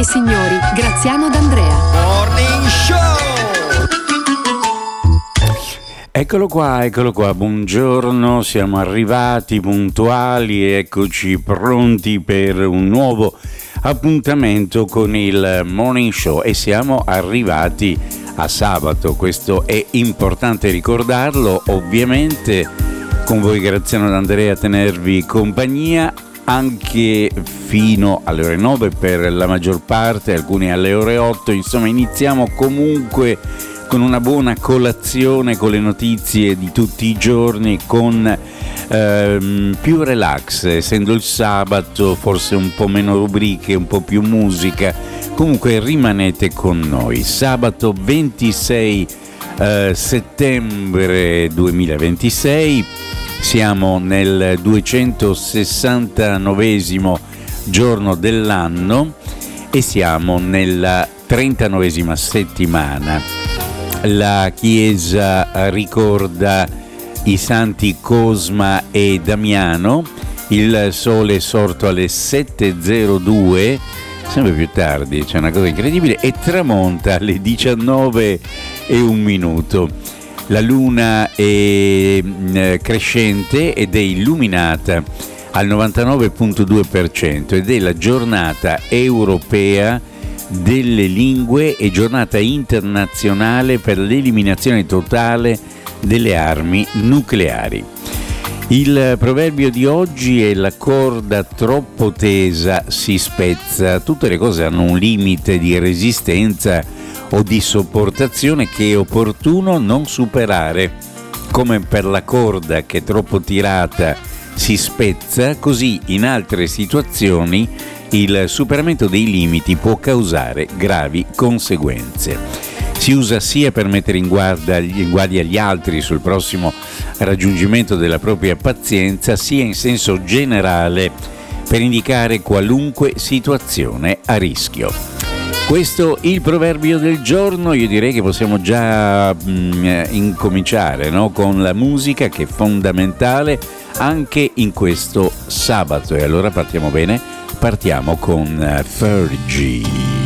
e signori, Graziano D'Andrea. Morning Show! Eccolo qua, buongiorno, siamo arrivati puntuali, eccoci pronti per un nuovo appuntamento con il Morning Show e siamo arrivati a sabato, questo è importante ricordarlo, ovviamente con voi Graziano D'Andrea a tenervi compagnia anche fino alle ore 9 per la maggior parte, alcuni alle ore 8, insomma iniziamo comunque con una buona colazione con le notizie di tutti i giorni, con più relax, essendo il sabato, forse un po' meno rubriche, un po' più musica, comunque rimanete con noi. Sabato 26 settembre 2026, siamo nel 269esimo giorno dell'anno e siamo nella 39esima settimana. La Chiesa ricorda i santi Cosma e Damiano, il sole è sorto alle 7:02, sempre più tardi, c'è una cosa incredibile, e tramonta alle 19:01. La luna è crescente ed è illuminata al 99,2% ed è la giornata europea delle lingue e giornata internazionale per l'eliminazione totale delle armi nucleari. Il proverbio di oggi è: la corda troppo tesa si spezza. Tutte le cose hanno un limite di resistenza o di sopportazione che è opportuno non superare. Come per la corda che troppo tirata si spezza, così in altre situazioni il superamento dei limiti può causare gravi conseguenze. Si usa sia per mettere in guardia gli altri sul prossimo raggiungimento della propria pazienza, sia in senso generale per indicare qualunque situazione a rischio. Questo è il proverbio del giorno. Io direi che possiamo già incominciare, no? Con la musica, che è fondamentale anche in questo sabato. E allora partiamo bene, partiamo con Fergie.